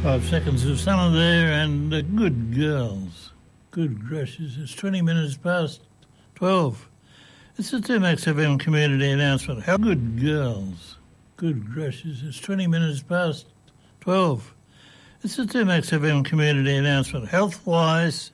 5 seconds of summer there, and good girls. Good gracious, it's 20 minutes past 12. It's a 2Max FM community announcement. How good girls. Good gracious, it's 20 minutes past 12. It's a 2Max FM community announcement. Health-wise,